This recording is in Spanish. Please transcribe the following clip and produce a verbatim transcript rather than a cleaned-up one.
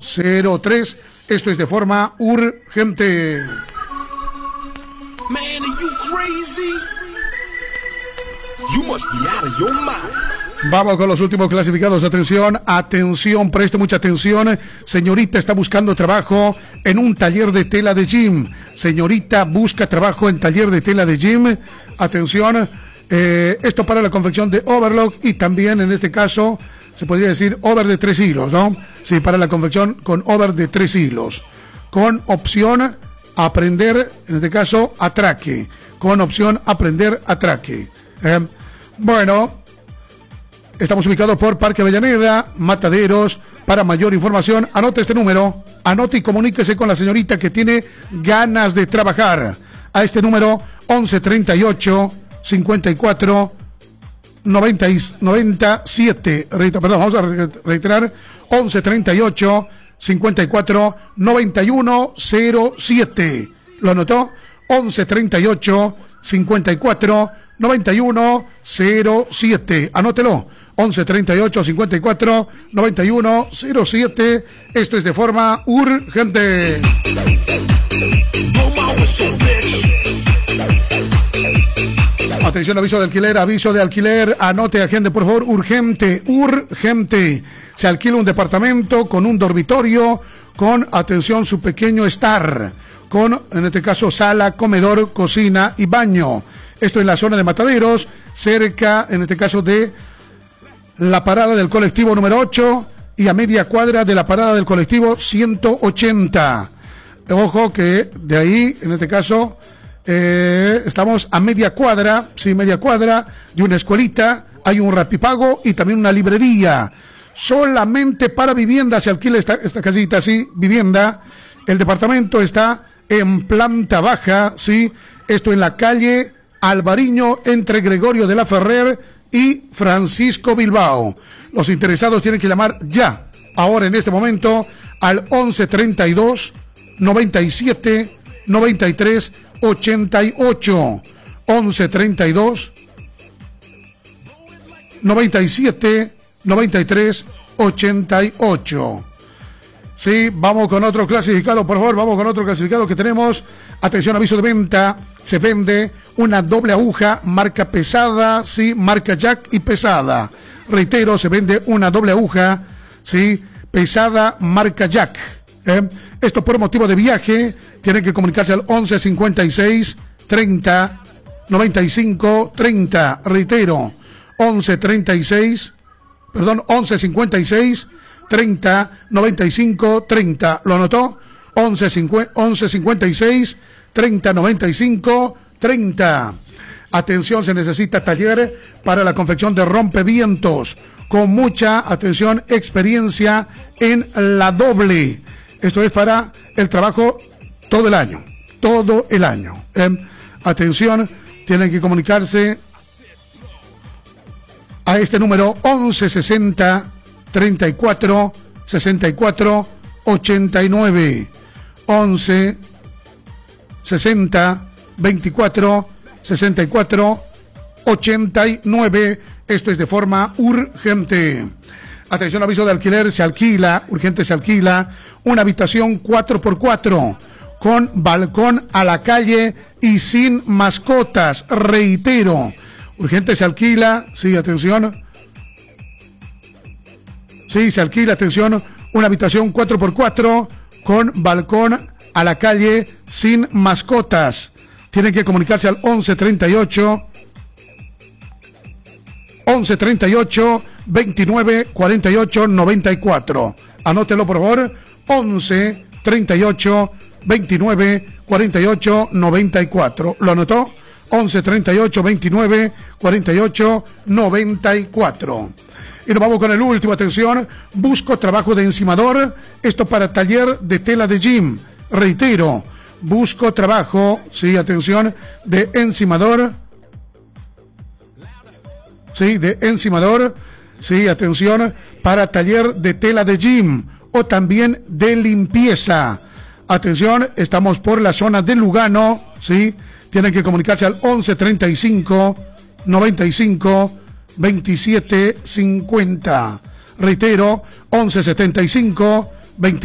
cero tres. Esto es de forma urgente. Man, are you crazy? You must be out of your mind. Vamos con los últimos clasificados. Atención, atención, preste mucha atención. Señorita está buscando trabajo en un taller de tela de gym. Señorita busca trabajo en taller de tela de gym. Atención, eh, esto para la confección de overlock y también en este caso se podría decir over de tres hilos, ¿no? Sí, para la confección con over de tres hilos. Con opción a aprender, en este caso, atraque. Con opción a aprender atraque. Eh, bueno, estamos ubicados por Parque Avellaneda, Mataderos. Para mayor información, anote este número, anote y comuníquese con la señorita que tiene ganas de trabajar. A este número, once treinta y ocho, cincuenta y cuatro, noventa, noventa y siete. Perdón, vamos a reiterar, once treinta y ocho, cincuenta y cuatro, noventa y uno, cero siete. ¿Lo anotó? once treinta y ocho, cincuenta y cuatro, noventa y uno, cero siete. Anótelo. once treinta y ocho, cincuenta y cuatro, noventa y uno, cero siete. Esto es de forma urgente. Atención, aviso de alquiler, aviso de alquiler. Anote, agente, por favor, urgente, urgente. Se alquila un departamento con un dormitorio, con, atención, su pequeño estar, con, en este caso, sala, comedor, cocina y baño. Esto en la zona de Mataderos, cerca, en este caso, de la parada del colectivo número ocho y a media cuadra de la parada del colectivo ciento ochenta. Ojo que de ahí, en este caso, eh, estamos a media cuadra, sí, media cuadra de una escuelita, hay un rapipago y también una librería. Solamente para vivienda se alquila esta, esta casita, sí, vivienda. El departamento está en planta baja, sí, esto en la calle Alvariño, entre Gregorio de la Ferrer y Francisco Bilbao. Los interesados tienen que llamar ya, ahora en este momento, al once treinta y dos, noventa y siete, noventa y tres, ochenta y ocho. once treinta y dos, noventa y siete, noventa y tres, ochenta y ocho. Sí, vamos con otro clasificado, por favor, vamos con otro clasificado que tenemos. Atención, aviso de venta. Se vende una doble aguja, marca pesada, sí, marca Jack y pesada. Reitero, se vende una doble aguja, sí, pesada, marca Jack. ¿eh? Esto por motivo de viaje, tienen que comunicarse al once cincuenta y seis, treinta, noventa y cinco, treinta. Reitero, once treinta y seis, perdón, once cincuenta y seis, treinta, noventa y cinco, treinta. ¿Lo anotó? once cincuenta y seis, treinta, noventa y cinco, treinta. Atención, se necesita taller para la confección de rompevientos con mucha, atención, experiencia en la doble. Esto es para el trabajo todo el año, todo el año. Eh, atención, tienen que comunicarse a este número once sesenta, treinta y cuatro, sesenta y cuatro, ochenta y nueve. once sesenta, veinticuatro, sesenta y cuatro, ochenta y nueve. Esto es de forma urgente. Atención, aviso de alquiler, se alquila, urgente se alquila, una habitación cuatro por cuatro con balcón a la calle y sin mascotas. Reitero, urgente se alquila, sí, atención. Sí, se alquila, atención, una habitación cuatro por cuatro con balcón a la calle sin mascotas. Tienen que comunicarse al once treinta y ocho, once treinta y ocho, veintinueve, cuarenta y ocho, noventa y cuatro. Anótelo, por favor, once treinta y ocho, veintinueve, cuarenta y ocho, noventa y cuatro. ¿Lo anotó? once treinta y ocho, veintinueve, cuarenta y ocho, noventa y cuatro. Y nos vamos con el último, atención, busco trabajo de encimador, esto para taller de tela de gym. Reitero, busco trabajo, sí, atención, de encimador, sí, de encimador, sí, atención, para taller de tela de gym o también de limpieza. Atención, estamos por la zona de Lugano, sí, tienen que comunicarse al once treinta y cinco, noventa y cinco, veintisiete, cincuenta. Reitero, once setenta y cinco, veinte